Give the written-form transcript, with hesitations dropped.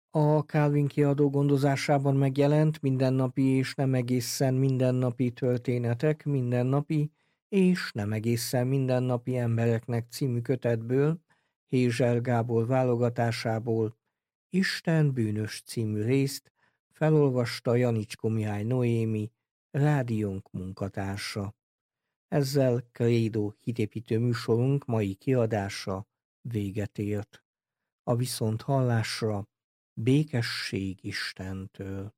A Kálvin kiadó gondozásában megjelent Mindennapi és nem egészen mindennapi történetek mindennapi és nem egészen mindennapi embereknek című kötetből, Hézsel Gábor válogatásából Isten bűnös című részt felolvasta Janicskó Mihály Noémi, rádiónk munkatársa. Ezzel Krédó hitépítő műsorunk mai kiadása véget ért. A viszonthallásra békesség Istentől.